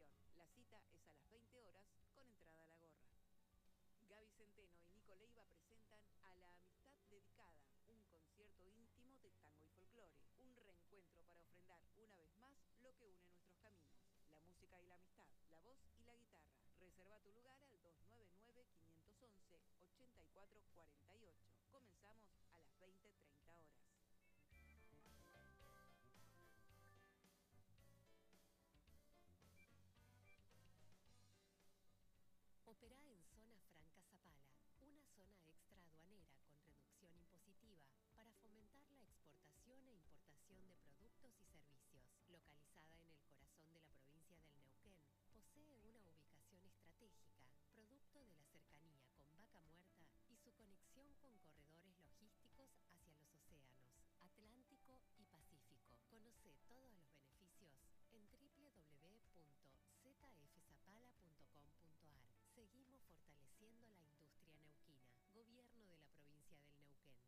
Concepción. La cita es a las 20 horas con entrada a la gorra. Gaby Centeno y Nico Leiva presentan A la Amistad Dedicada, un concierto íntimo de tango y folclore, un reencuentro para ofrendar una vez más lo que une nuestros caminos, la música y la amistad, la voz y la guitarra. Reserva tu lugar al 299-511-8448. Comenzamos a las 20:30 horas. Operá en Zona Franca Zapala, una zona extra aduanera con reducción impositiva para fomentar la exportación e importación de productos y servicios. Localizada en el corazón de la provincia del Neuquén, posee una ubicación estratégica, producto de la cercanía con Vaca Muerta y su conexión con corredores logísticos hacia los océanos, Atlántico y Pacífico. Conoce todos los beneficios en www.zfzapala.com.ar. Seguimos fortaleciendo la industria neuquina. Gobierno de la provincia del Neuquén.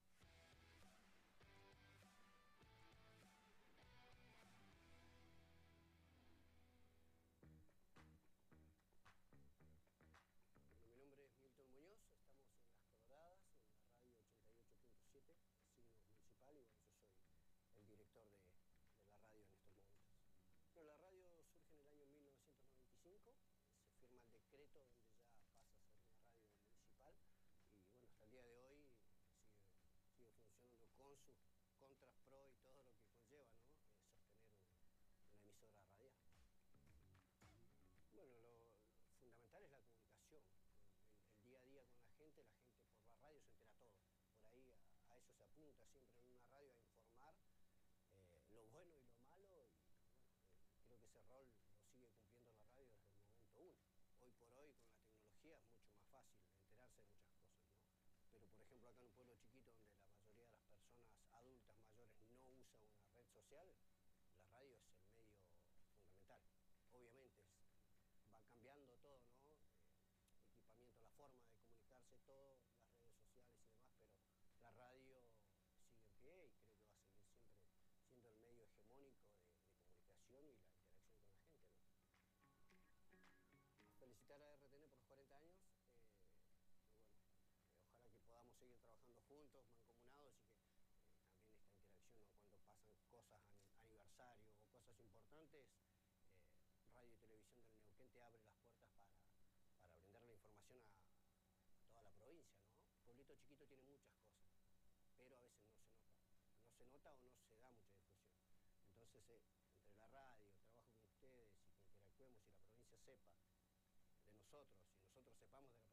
Bueno, mi nombre es Milton Muñoz, estamos en Las Coloradas, en la radio 88.7, signo municipal, y bueno, yo soy el director de la radio en estos momentos. Bueno, la radio surge en el año 1995, se firma el decreto donde ya pasa a ser una radio municipal y bueno, hasta el día de hoy sigue funcionando con sus contras, pro y todo lo que conlleva, ¿no? Sostener una emisora radial. Bueno, lo fundamental es la comunicación, el día a día con la gente por la radio se entera todo, por ahí a eso se apunta siempre en una radio, a informar lo bueno y lo malo, y bueno, creo que ese rol lo sigue cumpliendo la radio desde el momento uno. Hoy por hoy con la tecnología es mucho más fácil enterarse de muchas cosas, ¿no? Pero por ejemplo acá en un pueblo chiquito donde la mayoría de las personas adultas mayores no usan una red social, la radio es el medio fundamental. Obviamente va cambiando todo, ¿no? Equipamiento, la forma de comunicarse, todo, las redes sociales y demás, pero la radio sigue en pie y creo que va a seguir siempre siendo el medio hegemónico de comunicación y la interacción con la gente, ¿no? Felicitar a RTN por los 40 años, bueno, ojalá que podamos seguir trabajando juntos, mancomunados, y que también esta interacción, ¿no? Cuando pasan cosas, aniversario o cosas importantes, Radio y Televisión del Neuquén te abre las puertas para brindar la información a toda la provincia, ¿no? Pueblito chiquito tiene muchas cosas, pero a veces no se nota. No se nota o no se da mucha difusión. Entonces, entre la radio, trabajo con ustedes y que interactuemos y la provincia sepa de nosotros y nosotros sepamos de la